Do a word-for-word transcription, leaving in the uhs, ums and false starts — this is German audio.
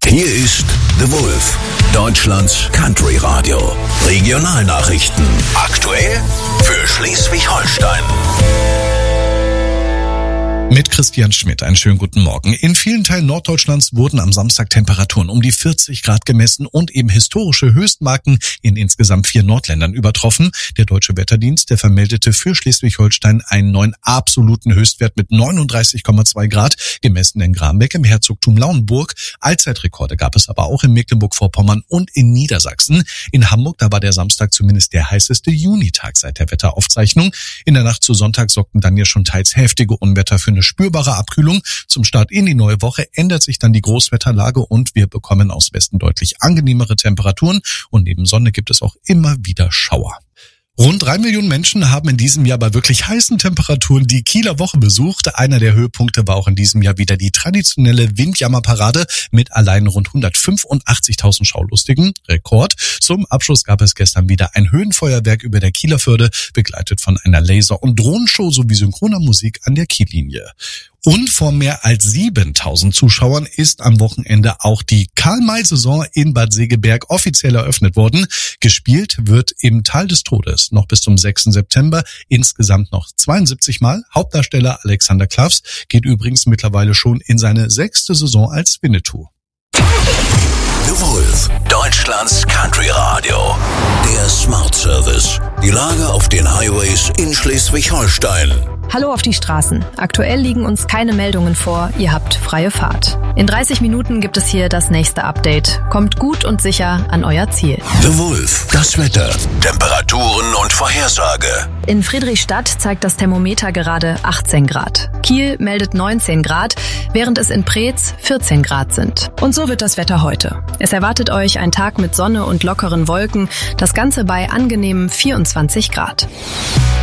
Hier ist The Wolf, Deutschlands Country Radio. Regionalnachrichten. Aktuell für Schleswig-Holstein. Mit Christian Schmidt, einen schönen guten Morgen. In vielen Teilen Norddeutschlands wurden am Samstag Temperaturen um die vierzig Grad gemessen und eben historische Höchstmarken in insgesamt vier Nordländern übertroffen. Der Deutsche Wetterdienst, der vermeldete für Schleswig-Holstein einen neuen absoluten Höchstwert mit neununddreißig Komma zwei Grad, gemessen in Grambeck im Herzogtum Lauenburg. Allzeitrekorde gab es aber auch in Mecklenburg-Vorpommern und in Niedersachsen. In Hamburg, da war der Samstag zumindest der heißeste Junitag seit der Wetteraufzeichnung. In der Nacht zu Sonntag sorgten dann ja schon teils heftige Unwetter für eine spürbare Abkühlung. Zum Start in die neue Woche ändert sich dann die Großwetterlage und wir bekommen aus Westen deutlich angenehmere Temperaturen und neben Sonne gibt es auch immer wieder Schauer. Rund drei Millionen Menschen haben in diesem Jahr bei wirklich heißen Temperaturen die Kieler Woche besucht. Einer der Höhepunkte war auch in diesem Jahr wieder die traditionelle Windjammerparade mit allein rund hundertfünfundachtzigtausend Schaulustigen. Rekord. Zum Abschluss gab es gestern wieder ein Höhenfeuerwerk über der Kieler Förde, begleitet von einer Laser- und Drohnenshow sowie synchroner Musik an der Kiellinie. Und vor mehr als siebentausend Zuschauern ist am Wochenende auch die Karl-May-Saison in Bad Segeberg offiziell eröffnet worden. Gespielt wird im Tal des Todes noch bis zum sechsten September. Insgesamt noch zweiundsiebzig Mal. Hauptdarsteller Alexander Klavs geht übrigens mittlerweile schon in seine sechste Saison als Winnetou. The Wolf, Deutschlands Country Radio. Der Smart Service. Die Lage auf den Highways in Schleswig-Holstein. Hallo auf die Straßen. Aktuell liegen uns keine Meldungen vor. Ihr habt freie Fahrt. In dreißig Minuten gibt es hier das nächste Update. Kommt gut und sicher an euer Ziel. The Wolf, das Wetter, Temperaturen und Vorhersage. In Friedrichstadt zeigt das Thermometer gerade achtzehn Grad. Kiel meldet neunzehn Grad, während es in Preetz vierzehn Grad sind. Und so wird das Wetter heute. Es erwartet euch ein Tag mit Sonne und lockeren Wolken. Das Ganze bei angenehmen vierundzwanzig Grad.